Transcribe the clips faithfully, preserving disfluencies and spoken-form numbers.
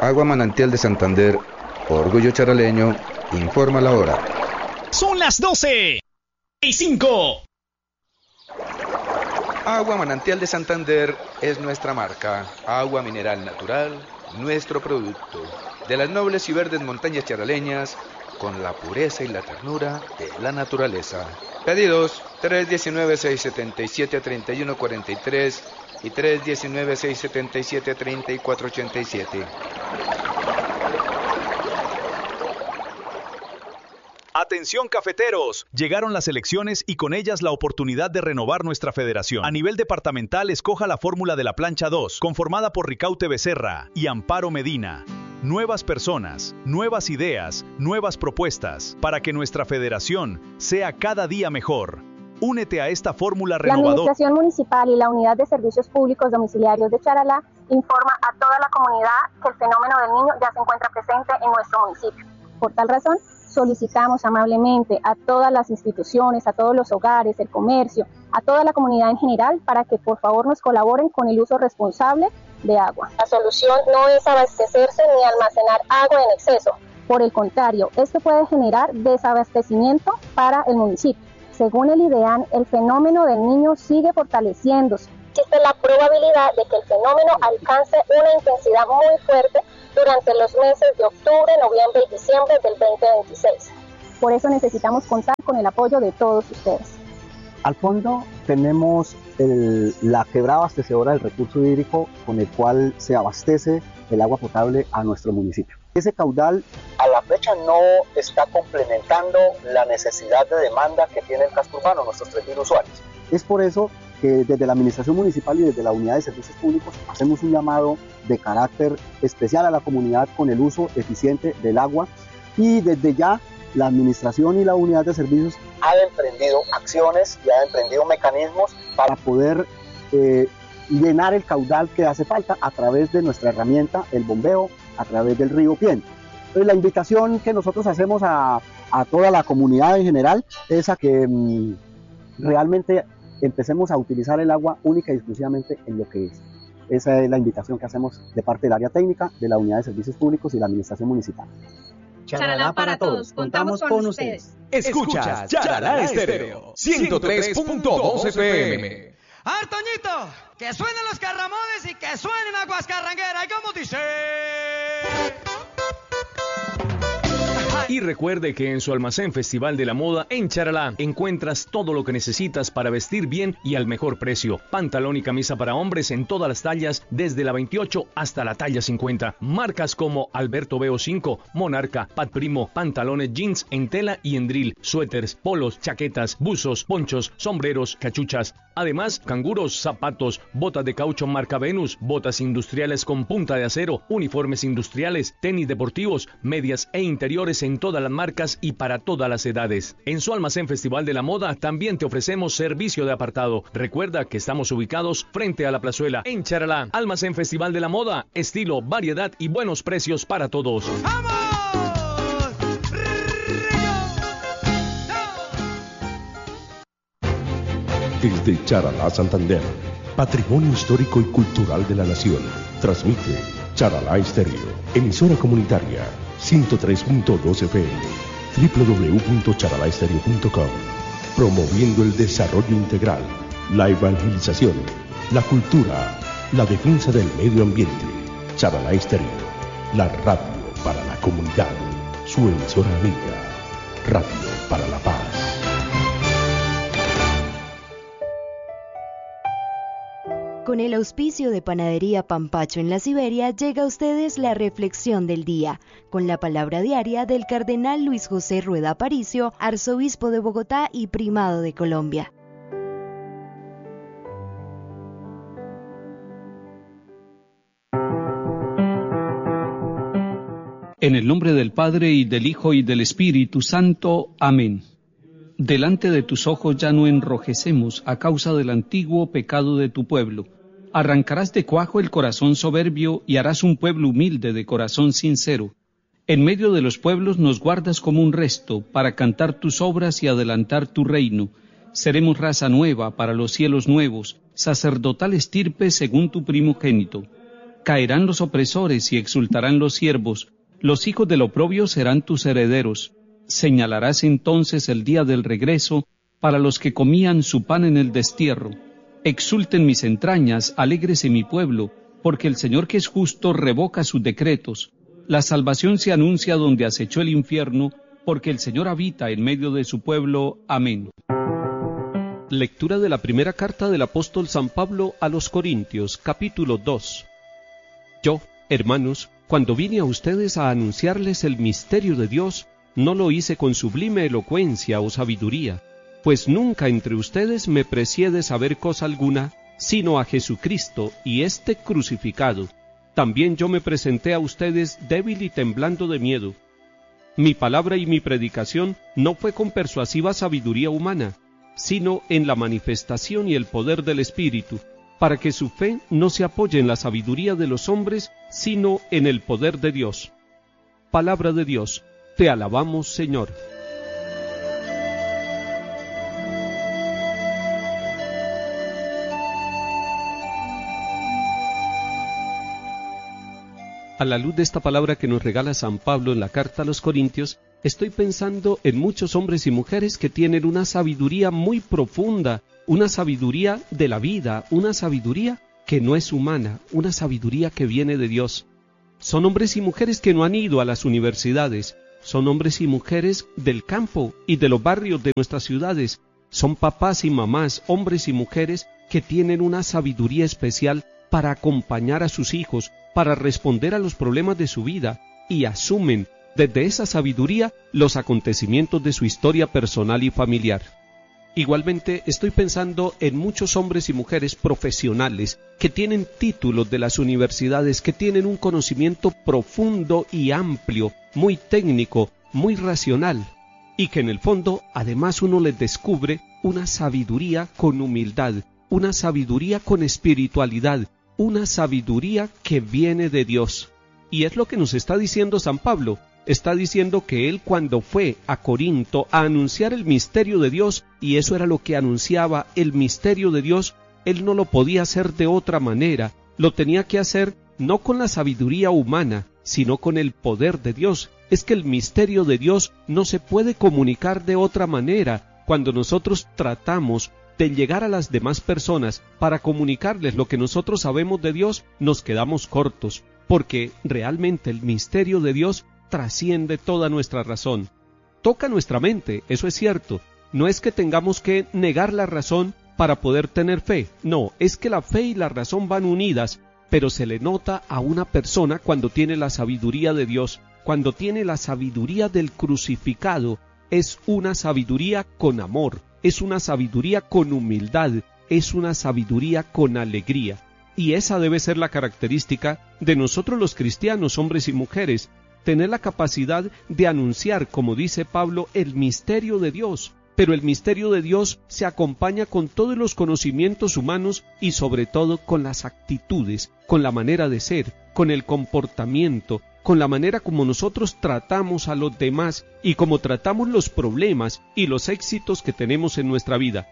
Agua Manantial de Santander, orgullo charaleño, informa la hora. Son las doce y cinco. Agua Manantial de Santander es nuestra marca. Agua mineral natural, nuestro producto. De las nobles y verdes montañas charaleñas, con la pureza y la ternura de la naturaleza. Pedidos tres uno nueve, seis siete siete, tres uno cuatro tres y tres uno nueve, seis siete siete, tres cuatro ocho siete. Atención cafeteros, llegaron las elecciones y con ellas la oportunidad de renovar nuestra federación. A nivel departamental, escoja la fórmula de la plancha dos, conformada por Ricaute Becerra y Amparo Medina. Nuevas personas, nuevas ideas, nuevas propuestas, para que nuestra federación sea cada día mejor. Únete a esta fórmula renovadora. La Administración Municipal y la Unidad de Servicios Públicos Domiciliarios de Charalá informa a toda la comunidad que el fenómeno del niño ya se encuentra presente en nuestro municipio. Por tal razón, solicitamos amablemente a todas las instituciones, a todos los hogares, el comercio, a toda la comunidad en general, para que por favor nos colaboren con el uso responsable de agua. La solución no es abastecerse ni almacenar agua en exceso. Por el contrario, esto puede generar desabastecimiento para el municipio. Según el IDEAN, el fenómeno del niño sigue fortaleciéndose. Existe la probabilidad de que el fenómeno alcance una intensidad muy fuerte durante los meses de octubre, noviembre y diciembre del veinte veintiséis. Por eso necesitamos contar con el apoyo de todos ustedes. Al fondo tenemos el, la quebrada abastecedora del recurso hídrico con el cual se abastece el agua potable a nuestro municipio. Ese caudal a la fecha no está complementando la necesidad de demanda que tiene el casco urbano, nuestros tres mil usuarios. Es por eso que desde la Administración Municipal y desde la Unidad de Servicios Públicos hacemos un llamado de carácter especial a la comunidad con el uso eficiente del agua, y desde ya la Administración y la Unidad de Servicios ha emprendido acciones y ha emprendido mecanismos para poder eh, llenar el caudal que hace falta a través de nuestra herramienta, el bombeo, a través del río Piento. Entonces, la invitación que nosotros hacemos a, a toda la comunidad en general es a que mmm, realmente empecemos a utilizar el agua única y exclusivamente en lo que es. Esa es la invitación que hacemos de parte del área técnica, de la Unidad de Servicios Públicos y la Administración Municipal. Charalá para todos, contamos con ustedes. Escuchas Charalá Estéreo, ciento tres punto dos F M. A ver, Toñito, que suenen los carramones y que suenen aguas carrangueras. ¿Cómo dice? Y recuerde que en su almacén Festival de la Moda en Charalá encuentras todo lo que necesitas para vestir bien y al mejor precio. Pantalón y camisa para hombres en todas las tallas, desde la veintiocho hasta la talla cincuenta. Marcas como Alberto B O cinco, Monarca, Pat Primo, pantalones jeans en tela y en drill, suéteres, polos, chaquetas, buzos, ponchos, sombreros, cachuchas. Además, canguros, zapatos, botas de caucho marca Venus, botas industriales con punta de acero, uniformes industriales, tenis deportivos, medias e interiores en todas las marcas y para todas las edades. En su almacén Festival de la Moda también te ofrecemos servicio de apartado. Recuerda que estamos ubicados frente a la plazuela en Charalá. Almacén Festival de la Moda, estilo, variedad y buenos precios para todos. ¡Vamos! Desde Charalá, Santander, Patrimonio Histórico y Cultural de la Nación, transmite Charalá Estéreo, emisora comunitaria ciento tres punto dos F M, doble u doble u doble u punto charalá estéreo punto com, promoviendo el desarrollo integral, la evangelización, la cultura, la defensa del medio ambiente. Charalá Estéreo, la radio para la comunidad, su emisora amiga, Radio para la Paz. Con el auspicio de Panadería Pampacho en la Siberia, llega a ustedes la reflexión del día, con la palabra diaria del Cardenal Luis José Rueda Aparicio, Arzobispo de Bogotá y Primado de Colombia. En el nombre del Padre, y del Hijo, y del Espíritu Santo. Amén. Delante de tus ojos ya no enrojecemos a causa del antiguo pecado de tu pueblo. Arrancarás de cuajo el corazón soberbio y harás un pueblo humilde de corazón sincero. En medio de los pueblos nos guardas como un resto para cantar tus obras y adelantar tu reino. Seremos raza nueva para los cielos nuevos, sacerdotal estirpe según tu primogénito. Caerán los opresores y exultarán los siervos, los hijos del oprobio serán tus herederos. Señalarás entonces el día del regreso para los que comían su pan en el destierro. Exulten mis entrañas, alégrese mi pueblo, porque el Señor que es justo revoca sus decretos. La salvación se anuncia donde acechó el infierno, porque el Señor habita en medio de su pueblo. Amén. Lectura de la primera carta del apóstol San Pablo a los Corintios, capítulo dos. Yo, hermanos, cuando vine a ustedes a anunciarles el misterio de Dios, no lo hice con sublime elocuencia o sabiduría, pues nunca entre ustedes me precié de saber cosa alguna, sino a Jesucristo y este crucificado. También yo me presenté a ustedes débil y temblando de miedo. Mi palabra y mi predicación no fue con persuasiva sabiduría humana, sino en la manifestación y el poder del Espíritu, para que su fe no se apoye en la sabiduría de los hombres, sino en el poder de Dios. Palabra de Dios, te alabamos, Señor. A la luz de esta palabra que nos regala San Pablo en la carta a los Corintios, estoy pensando en muchos hombres y mujeres que tienen una sabiduría muy profunda, una sabiduría de la vida, una sabiduría que no es humana, una sabiduría que viene de Dios. Son hombres y mujeres que no han ido a las universidades, son hombres y mujeres del campo y de los barrios de nuestras ciudades, son papás y mamás, hombres y mujeres que tienen una sabiduría especial para acompañar a sus hijos, para responder a los problemas de su vida, y asumen desde esa sabiduría los acontecimientos de su historia personal y familiar. Igualmente estoy pensando en muchos hombres y mujeres profesionales que tienen títulos de las universidades, que tienen un conocimiento profundo y amplio, muy técnico, muy racional, y que en el fondo además uno les descubre una sabiduría con humildad, una sabiduría con espiritualidad, una sabiduría que viene de Dios. Y es lo que nos está diciendo San Pablo. Está diciendo que él cuando fue a Corinto a anunciar el misterio de Dios, y eso era lo que anunciaba el misterio de Dios, él no lo podía hacer de otra manera, lo tenía que hacer no con la sabiduría humana, sino con el poder de Dios. Es que el misterio de Dios no se puede comunicar de otra manera. Cuando nosotros tratamos de llegar a las demás personas para comunicarles lo que nosotros sabemos de Dios, nos quedamos cortos, porque realmente el misterio de Dios trasciende toda nuestra razón. Toca nuestra mente, eso es cierto. No es que tengamos que negar la razón para poder tener fe. No, es que la fe y la razón van unidas, pero se le nota a una persona cuando tiene la sabiduría de Dios, cuando tiene la sabiduría del crucificado. Es una sabiduría con amor, es una sabiduría con humildad, es una sabiduría con alegría. Y esa debe ser la característica de nosotros los cristianos, hombres y mujeres, tener la capacidad de anunciar, como dice Pablo, el misterio de Dios. Pero el misterio de Dios se acompaña con todos los conocimientos humanos y sobre todo con las actitudes, con la manera de ser, con el comportamiento, con la manera como nosotros tratamos a los demás y como tratamos los problemas y los éxitos que tenemos en nuestra vida.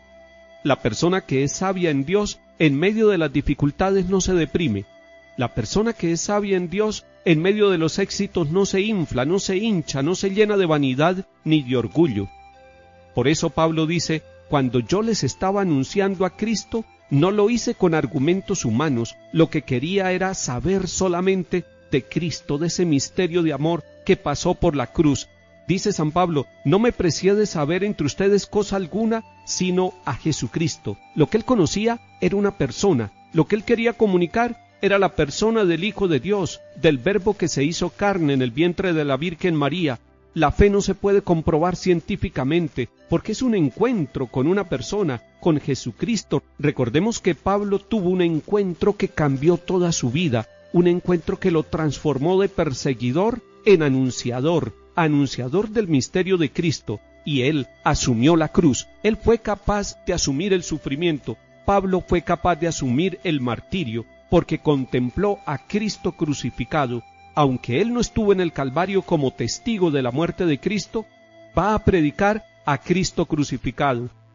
La persona que es sabia en Dios, en medio de las dificultades no se deprime. La persona que es sabia en Dios, en medio de los éxitos no se infla, no se hincha, no se llena de vanidad ni de orgullo. Por eso Pablo dice, cuando yo les estaba anunciando a Cristo, no lo hice con argumentos humanos, lo que quería era saber solamente de Cristo, de ese misterio de amor que pasó por la cruz. Dice San Pablo, no me precié de saber entre ustedes cosa alguna, sino a Jesucristo. Lo que él conocía era una persona, lo que él quería comunicar era la persona del Hijo de Dios, del Verbo que se hizo carne en el vientre de la Virgen María. La fe no se puede comprobar científicamente, porque es un encuentro con una persona, con Jesucristo. Recordemos que Pablo tuvo un encuentro que cambió toda su vida, un encuentro que lo transformó de perseguidor en anunciador, anunciador del misterio de Cristo, y él asumió la cruz. Él fue capaz de asumir el sufrimiento. Pablo fue capaz de asumir el martirio, porque contempló a Cristo crucificado. Aunque él no estuvo en el Calvario como testigo de la muerte de Cristo, va a predicar a Cristo crucificado.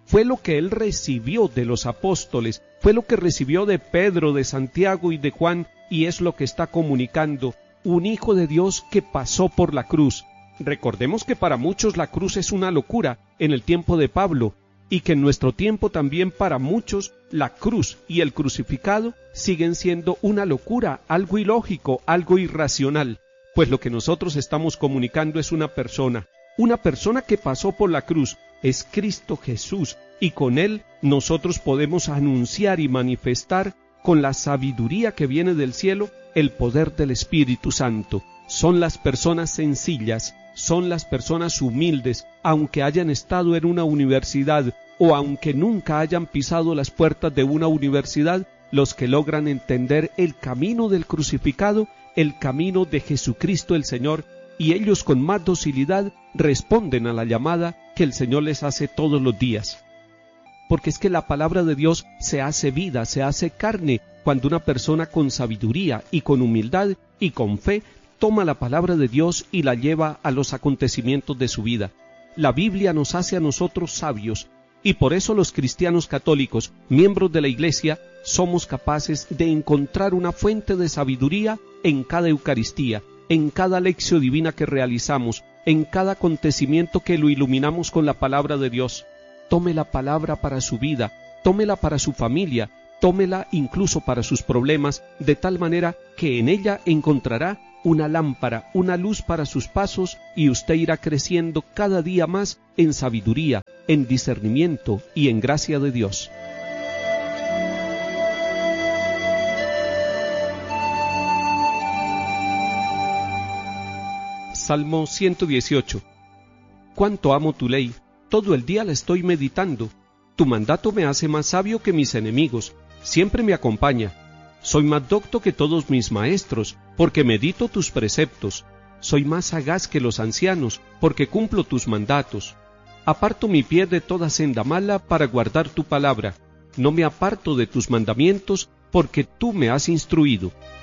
fue lo que él recibió de los apóstoles, fue lo que recibió de Pedro, de Santiago y de Juan, y es lo que está comunicando, un Hijo de Dios que pasó por la cruz. Recordemos que para muchos la cruz es una locura en el tiempo de Pablo, y que en nuestro tiempo también para muchos la cruz y el crucificado siguen siendo una locura, algo ilógico, algo irracional, pues lo que nosotros estamos comunicando es una persona, una persona que pasó por la cruz, es Cristo Jesús, y con él nosotros podemos anunciar y manifestar con la sabiduría que viene del cielo el poder del Espíritu Santo. Son las personas sencillas, son las personas humildes, aunque hayan estado en una universidad o aunque nunca hayan pisado las puertas de una universidad, los que logran entender el camino del crucificado, el camino de Jesucristo el Señor, y ellos con más docilidad responden a la llamada que el Señor les hace todos los días. Porque es que la palabra de Dios se hace vida, se hace carne, cuando una persona con sabiduría y con humildad y con fe toma la palabra de Dios y la lleva a los acontecimientos de su vida. La Biblia nos hace a nosotros sabios, y por eso los cristianos católicos, miembros de la Iglesia, somos capaces de encontrar una fuente de sabiduría en cada Eucaristía, en cada lección divina que realizamos, en cada acontecimiento que lo iluminamos con la palabra de Dios. Tome la palabra para su vida, tómela para su familia, tómela incluso para sus problemas, de tal manera que en ella encontrará una lámpara, una luz para sus pasos, y usted irá creciendo cada día más en sabiduría, en discernimiento y en gracia de Dios. Salmo ciento dieciocho. Cuánto amo tu ley, todo el día la estoy meditando. Tu mandato me hace más sabio que mis enemigos, siempre me acompaña. Soy más docto que todos mis maestros, porque medito tus preceptos. Soy más sagaz que los ancianos, porque cumplo tus mandatos. Aparto mi pie de toda senda mala para guardar tu palabra. No me aparto de tus mandamientos, porque tú me has instruido.